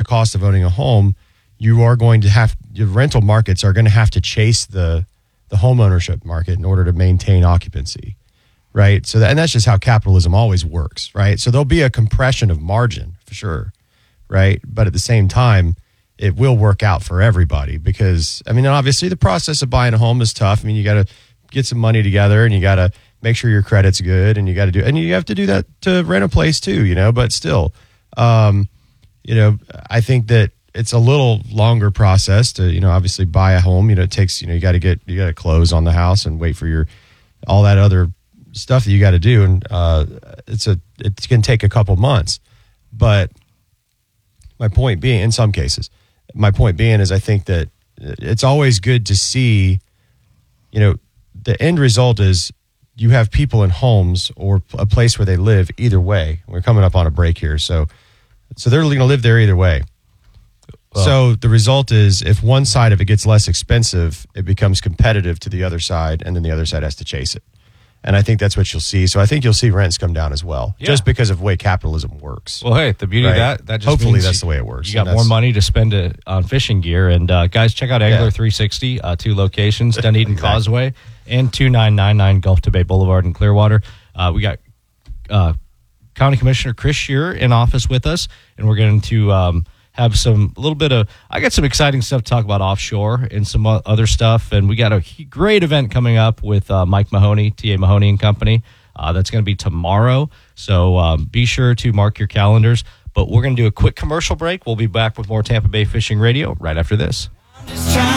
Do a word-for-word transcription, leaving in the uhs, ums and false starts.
cost of owning a home, you are going to have your rental markets are going to have to chase the the home ownership market in order to maintain occupancy, right? So that, and that's just how capitalism always works, right? So there'll be a compression of margin for sure, right? But at the same time, it will work out for everybody because, I mean, obviously the process of buying a home is tough. I mean, you got to get some money together and you got to make sure your credit's good and you got to do, and you have to do that to rent a place too, you know, but still, um, you know, I think that it's a little longer process to, you know, obviously buy a home. You know, it takes, you know, you got to get, you got to close on the house and wait for your, all that other stuff that you got to do. And uh, it's a, it can take a couple months. But my point being, in some cases, my point being is I think that it's always good to see, you know, the end result is you have people in homes or a place where they live either way. We're coming up on a break here. So, so they're going to live there either way. Well, so the result is if one side of it gets less expensive, it becomes competitive to the other side, and then the other side has to chase it. And I think that's what you'll see. So I think you'll see rents come down as well, yeah. just because of the way capitalism works. Well, hey, the beauty right? of that, that just hopefully means that's the way it works. You got more money to spend it on fishing gear. And uh, guys, check out Angler yeah. three sixty, uh, two locations, Dunedin exactly. Causeway and two nine nine nine Gulf to Bay Boulevard in Clearwater. Uh, we got uh, County Commissioner Chris Shearer in office with us, and we're going to um, have some a little bit of I got some exciting stuff to talk about offshore and some other stuff, and we got a great event coming up with uh, Mike Mahoney, T A Mahoney and Company. Uh, that's going to be tomorrow, so um, be sure to mark your calendars. But we're going to do a quick commercial break. We'll be back with more Tampa Bay Fishing Radio right after this.